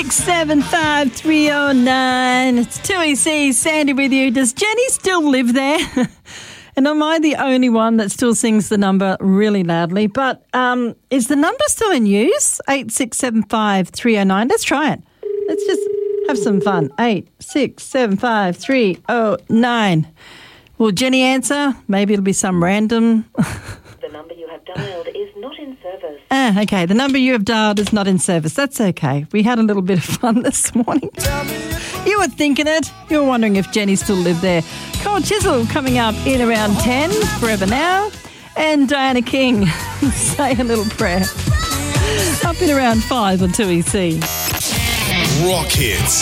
675 309. It's 2EC, Sandy with you. Does Jenny still live there? And am I the only one that still sings the number really loudly? But is the number still in use? 8675 309. Let's try it. Let's just have some fun. 8675 309. Will Jenny answer? Maybe it'll be some random. The number you have dialed is not in service. Okay. The number you have dialed is not in service. That's okay. We had a little bit of fun this morning. You were thinking it. You were wondering if Jenny still lived there. Cole Chisel coming up in around 10, Forever Now. And Diana King, Say a Little Prayer. Up in around 5 on 2EC. Rock Hits.